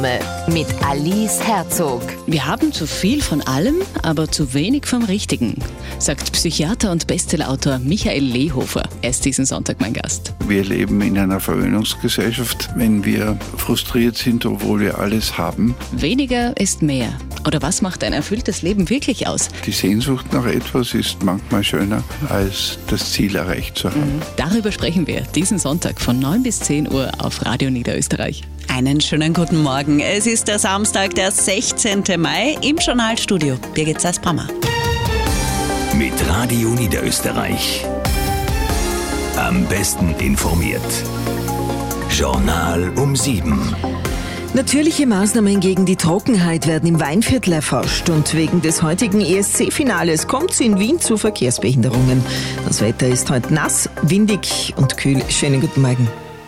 mit Alice Herzog. Wir haben zu viel von allem, aber zu wenig vom Richtigen, sagt Psychiater und Bestsellerautor Michael Lehofer. Er ist diesen Sonntag mein Gast. Wir leben in einer Verwöhnungsgesellschaft, wenn wir frustriert sind, obwohl wir alles haben. Weniger ist mehr. Oder was macht ein erfülltes Leben wirklich aus? Die Sehnsucht nach etwas ist manchmal schöner, als das Ziel erreicht zu haben. Darüber sprechen wir diesen Sonntag von 9 bis 10 Uhr auf Radio Niederösterreich. Einen schönen guten Morgen. Es ist der Samstag, der 16. Mai im Journalstudio. Birgit Sass-Brammer. Mit Radio Niederösterreich. Am besten informiert. Journal um 7. Natürliche Maßnahmen gegen die Trockenheit werden im Weinviertel erforscht und wegen des heutigen ESC-Finales kommt es in Wien zu Verkehrsbehinderungen. Das Wetter ist heute nass, windig und kühl. Schönen guten Morgen.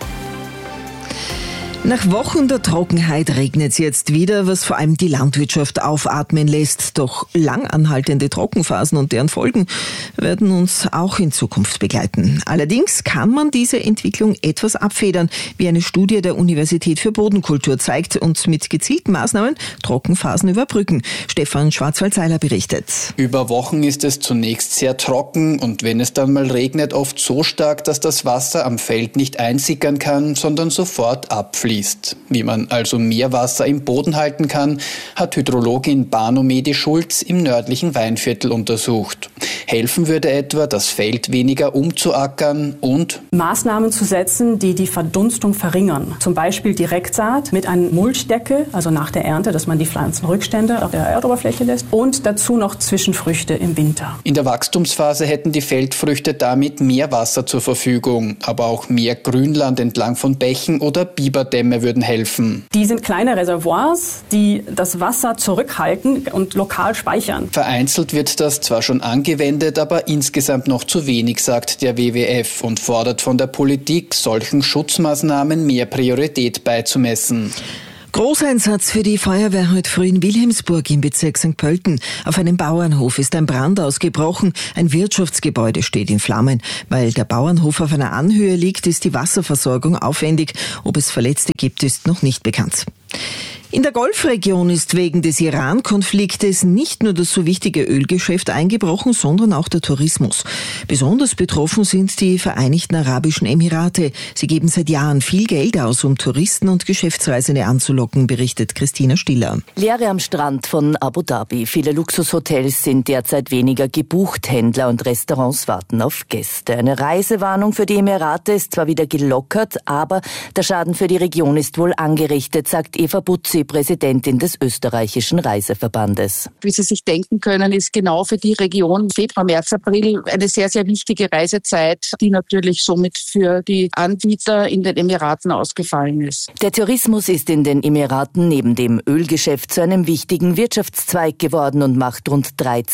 Nach Wochen der Trockenheit regnet es jetzt wieder, was vor allem die Landwirtschaft aufatmen lässt. Doch langanhaltende Trockenphasen und deren Folgen werden uns auch in Zukunft begleiten. Allerdings kann man diese Entwicklung etwas abfedern, wie eine Studie der Universität für Bodenkultur zeigt und mit gezielten Maßnahmen Trockenphasen überbrücken. Stefan Schwarzwald-Seiler berichtet. Über Wochen ist es zunächst sehr trocken und wenn es dann mal regnet, oft so stark, dass das Wasser am Feld nicht einsickern kann, sondern sofort abfließt. Wie man also mehr Wasser im Boden halten kann, hat Hydrologin Barnomedi Schulz im nördlichen Weinviertel untersucht. Helfen würde etwa, das Feld weniger umzuackern und Maßnahmen zu setzen, die die Verdunstung verringern. Zum Beispiel Direktsaat mit einer Mulchdecke, also nach der Ernte, dass man die Pflanzenrückstände auf der Erdoberfläche lässt und dazu noch Zwischenfrüchte im Winter. In der Wachstumsphase hätten die Feldfrüchte damit mehr Wasser zur Verfügung, aber auch mehr Grünland entlang von Bächen oder Biberdämme würden helfen. Die sind kleine Reservoirs, die das Wasser zurückhalten und lokal speichern. Vereinzelt wird das zwar schon angewendet, aber insgesamt noch zu wenig, sagt der WWF und fordert von der Politik, solchen Schutzmaßnahmen mehr Priorität beizumessen. Großeinsatz für die Feuerwehr heute früh in Wilhelmsburg im Bezirk St. Pölten. Auf einem Bauernhof ist ein Brand ausgebrochen. Ein Wirtschaftsgebäude steht in Flammen. Weil der Bauernhof auf einer Anhöhe liegt, ist die Wasserversorgung aufwendig. Ob es Verletzte gibt, ist noch nicht bekannt. In der Golfregion ist wegen des Iran-Konfliktes nicht nur das so wichtige Ölgeschäft eingebrochen, sondern auch der Tourismus. Besonders betroffen sind die Vereinigten Arabischen Emirate. Sie geben seit Jahren viel Geld aus, um Touristen und Geschäftsreisende anzulocken, berichtet Christina Stiller. Leere am Strand von Abu Dhabi. Viele Luxushotels sind derzeit weniger gebucht. Händler und Restaurants warten auf Gäste. Eine Reisewarnung für die Emirate ist zwar wieder gelockert, aber der Schaden für die Region ist wohl angerichtet, sagt Eva Butzi, Präsidentin des österreichischen Reiseverbandes. Wie Sie sich denken können, ist genau für die Region Februar, März, April eine sehr, sehr wichtige Reisezeit, die natürlich somit für die Anbieter in den Emiraten ausgefallen ist. Der Tourismus ist in den Emiraten neben dem Ölgeschäft zu einem wichtigen Wirtschaftszweig geworden und macht rund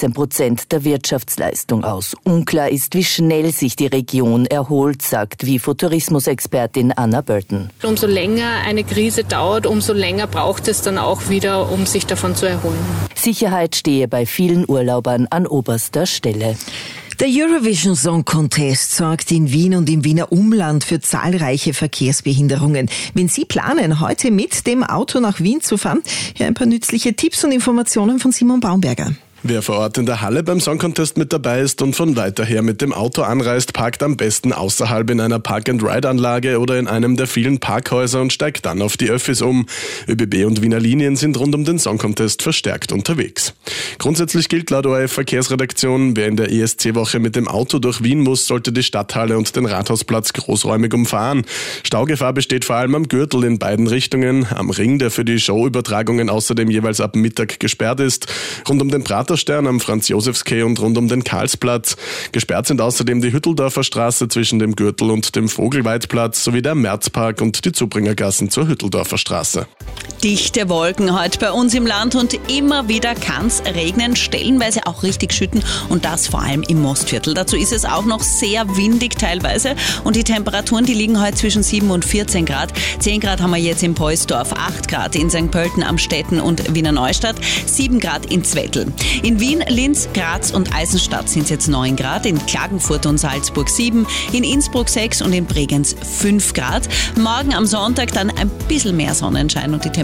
13% der Wirtschaftsleistung aus. Unklar ist, wie schnell sich die Region erholt, sagt WIFO-Tourismusexpertin Anna Burton. Umso länger eine Krise dauert, umso länger braucht es dann auch wieder, um sich davon zu erholen. Sicherheit stehe bei vielen Urlaubern an oberster Stelle. Der Eurovision Song Contest sorgt in Wien und im Wiener Umland für zahlreiche Verkehrsbehinderungen. Wenn Sie planen, heute mit dem Auto nach Wien zu fahren, hier ein paar nützliche Tipps und Informationen von Simon Baumberger. Wer vor Ort in der Halle beim Song Contest mit dabei ist und von weiter her mit dem Auto anreist, parkt am besten außerhalb in einer Park-and-Ride-Anlage oder in einem der vielen Parkhäuser und steigt dann auf die Öffis um. ÖBB und Wiener Linien sind rund um den Song Contest verstärkt unterwegs. Grundsätzlich gilt laut ORF-Verkehrsredaktion, wer in der ESC-Woche mit dem Auto durch Wien muss, sollte die Stadthalle und den Rathausplatz großräumig umfahren. Staugefahr besteht vor allem am Gürtel in beiden Richtungen, am Ring, der für die Showübertragungen außerdem jeweils ab Mittag gesperrt ist, rund um den Praterstern am Franz-Josefs-Quai und rund um den Karlsplatz. Gesperrt sind außerdem die Hütteldorfer Straße zwischen dem Gürtel und dem Vogelweidplatz sowie der Märzpark und die Zubringergassen zur Hütteldorfer Straße. Dichte Wolken heute bei uns im Land und immer wieder kann's regnen, stellenweise auch richtig schütten und das vor allem im Mostviertel. Dazu ist es auch noch sehr windig teilweise und die Temperaturen, die liegen heute zwischen 7 und 14 Grad. 10 Grad haben wir jetzt in Poisdorf, 8 Grad in St. Pölten am Stetten und Wiener Neustadt, 7 Grad in Zwettl. In Wien, Linz, Graz und Eisenstadt sind es jetzt 9 Grad, in Klagenfurt und Salzburg 7, in Innsbruck 6 und in Bregenz 5 Grad. Morgen am Sonntag dann ein bisschen mehr Sonnenschein und die Temperatur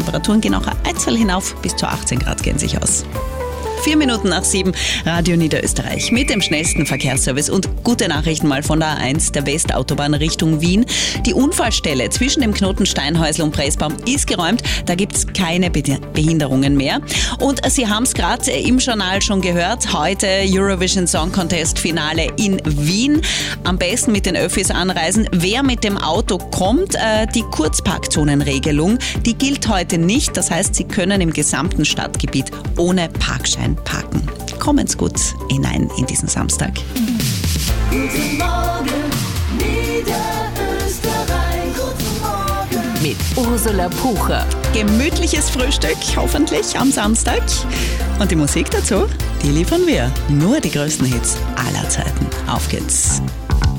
Temperaturen gehen auch ein Eitzerl hinauf, bis zu 18 Grad gehen sich aus. 4 Minuten nach 7, Radio Niederösterreich mit dem schnellsten Verkehrsservice und gute Nachrichten mal von der A1, der Westautobahn Richtung Wien. Die Unfallstelle zwischen dem Knoten Steinhäusl und Pressbaum ist geräumt, da gibt es keine Behinderungen mehr. Und Sie haben es gerade im Journal schon gehört, heute Eurovision Song Contest Finale in Wien. Am besten mit den Öffis anreisen. Wer mit dem Auto kommt, die Kurzparkzonenregelung, die gilt heute nicht. Das heißt, Sie können im gesamten Stadtgebiet ohne Parkschein parken. Kommen's gut hinein in diesen Samstag. Guten Morgen, Niederösterreich. Guten Morgen. Mit Ursula Pucher. Gemütliches Frühstück, hoffentlich am Samstag. Und die Musik dazu, die liefern wir. Nur die größten Hits aller Zeiten. Auf geht's.